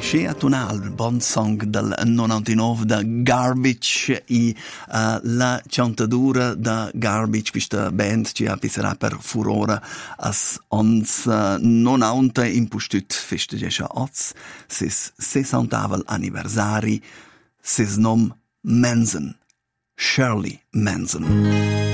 Scea tonal, bon song del 99 da Garbage la cantadura da Garbage, questa band che appiserà per furore as ons non aunta impustut festegescha oz, sis 60vel anniversari, sis nom Manson, Shirley Manson.